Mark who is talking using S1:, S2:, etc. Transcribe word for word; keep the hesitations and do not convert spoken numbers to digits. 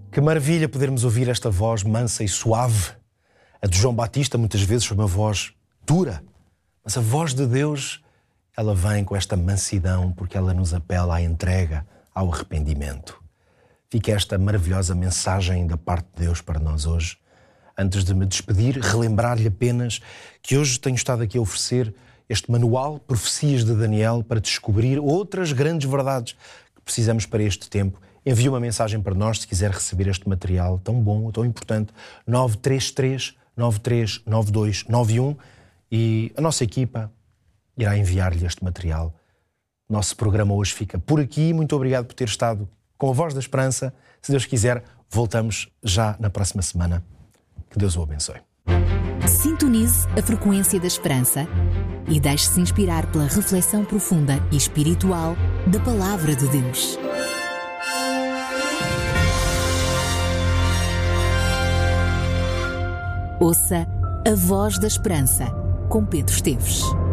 S1: Que maravilha podermos ouvir esta voz mansa e suave. A de João Batista muitas vezes foi uma voz dura, mas a voz de Deus, ela vem com esta mansidão porque ela nos apela à entrega, ao arrependimento. Fica esta maravilhosa mensagem da parte de Deus para nós hoje. Antes de me despedir, relembrar-lhe apenas que hoje tenho estado aqui a oferecer este manual, Profecias de Daniel, para descobrir outras grandes verdades que precisamos para este tempo. Envie uma mensagem para nós se quiser receber este material tão bom, tão importante, nove três três, nove três nove dois nove um, e a nossa equipa irá enviar-lhe este material. Nosso programa hoje fica por aqui. Muito obrigado por ter estado com a Voz da Esperança. Se Deus quiser, voltamos já na próxima semana. Que Deus o abençoe.
S2: Sintonize a frequência da esperança e deixe-se inspirar pela reflexão profunda e espiritual da Palavra de Deus. Ouça a Voz da Esperança, com Pedro Esteves.